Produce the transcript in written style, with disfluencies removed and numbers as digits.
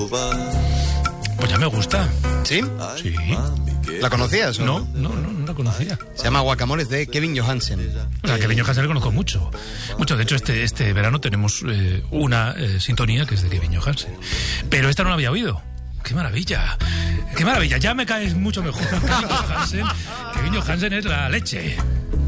Pues ya me gusta. ¿Sí? Sí. ¿La conocías o No la conocía. Se llama Guacamoles, de Kevin Johansen. O sea, Kevin Johansen le conozco mucho. De hecho, este verano tenemos una sintonía que es de Kevin Johansen. Pero esta no la había oído. ¡Qué maravilla! ¡Qué maravilla! Ya me caes mucho mejor. Kevin Johansen es la leche.